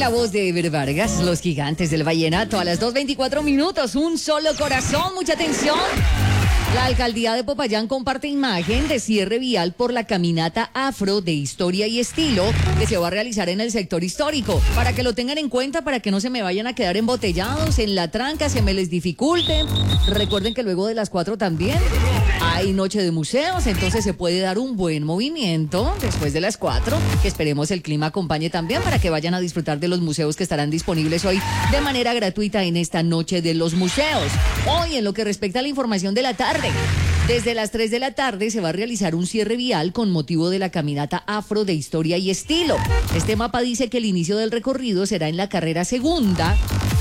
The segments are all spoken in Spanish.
la voz de Ever Vargas, los gigantes del vallenato, a las 2:24 minutos, un solo corazón, mucha atención. La alcaldía de Popayán comparte imagen de cierre vial por la caminata afro de historia y estilo que se va a realizar en el sector histórico. Para que lo tengan en cuenta, para que no se me vayan a quedar embotellados en la tranca, se me les dificulte. Recuerden que luego de las 4 también hay noche de museos, entonces se puede dar un buen movimiento después de las 4, que esperemos el clima acompañe también para que vayan a disfrutar de los museos que estarán disponibles hoy de manera gratuita en esta noche de los museos. Hoy, en lo que respecta a la información de la tarde, desde las 3 de la tarde se va a realizar un cierre vial con motivo de la caminata afro de historia y estilo. Este mapa dice que el inicio del recorrido será en la carrera segunda,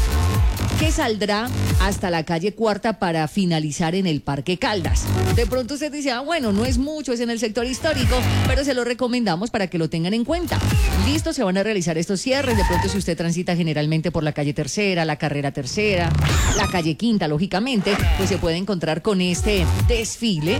que saldrá hasta la calle Cuarta para finalizar en el Parque Caldas. De pronto usted dice, bueno, no es mucho, es en el sector histórico, pero se lo recomendamos para que lo tengan en cuenta. Listo, se van a realizar estos cierres. De pronto, si usted transita generalmente por la calle Tercera, la carrera Tercera, la calle Quinta, lógicamente, pues se puede encontrar con este desfile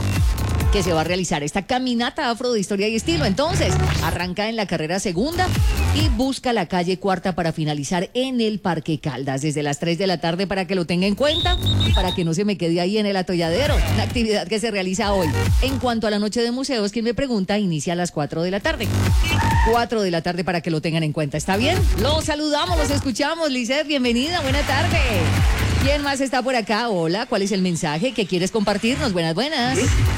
que se va a realizar, esta caminata afro de historia y estilo. Entonces, arranca en la carrera segunda y busca la calle Cuarta para finalizar en el Parque Caldas desde las 3 de la tarde, para que lo tenga en cuenta y para que no se me quede ahí en el atolladero. La actividad que se realiza hoy. En cuanto a la noche de museos, quien me pregunta, inicia a las 4 de la tarde. 4 de la tarde para que lo tengan en cuenta. ¿Está bien? Los saludamos, los escuchamos. Lizeth, bienvenida, buena tarde. ¿Quién más está por acá? Hola, ¿cuál es el mensaje que quieres compartirnos? Buenas, buenas.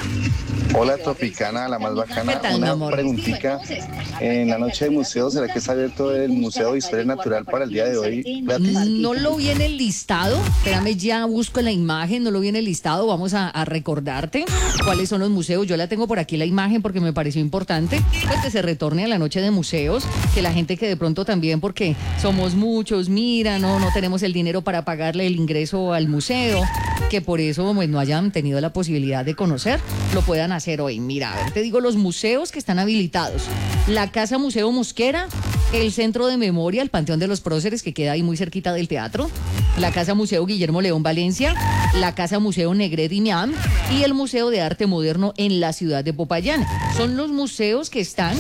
Hola Tropicana, la más bacana. Una preguntita. En la noche de museos, ¿será que está abierto el Museo de Historia Natural para el día de hoy gratis? No lo vi en el listado. Espérame, ya busco la imagen. No lo vi en el listado. Vamos a recordarte cuáles son los museos. Yo la tengo por aquí la imagen porque me pareció importante pues que se retorne a la noche de museos. Que la gente que de pronto también, porque somos muchos, mira, no tenemos el dinero para pagarle el ingreso al museo, que por eso pues, no hayan tenido la posibilidad de conocer, lo puedan hacer hoy. Mira, a ver, te digo los museos que están habilitados. La Casa Museo Mosquera, el Centro de Memoria, el Panteón de los Próceres, que queda ahí muy cerquita del teatro, la Casa Museo Guillermo León Valencia, la Casa Museo Negret y Miam y el Museo de Arte Moderno en la ciudad de Popayán. Son los museos que están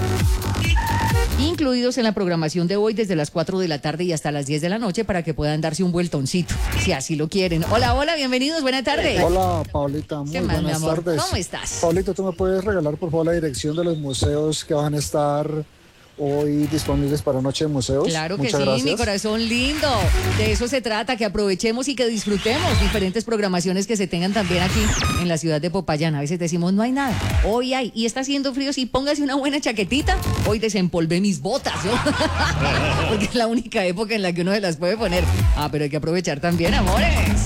incluidos en la programación de hoy desde las 4 de la tarde y hasta las 10 de la noche para que puedan darse un vueltoncito, si así lo quieren. Hola, hola, bienvenidos, buena tarde. Hola, Paulita, muy buenas tardes. ¿Cómo estás? Paulita, ¿tú me puedes regalar, por favor, la dirección de los museos que van a estar hoy disponibles para Noche de Museos? Claro que Muchas sí, gracias. mi corazón lindo. De eso se trata, que aprovechemos y que disfrutemos diferentes programaciones que se tengan también aquí en la ciudad de Popayán. A veces decimos, no hay nada. Hoy hay, y está haciendo frío, sí, póngase una buena chaquetita. Hoy desempolvé mis botas, ¿no? Porque es la única época en la que uno se las puede poner. Pero hay que aprovechar también, amores.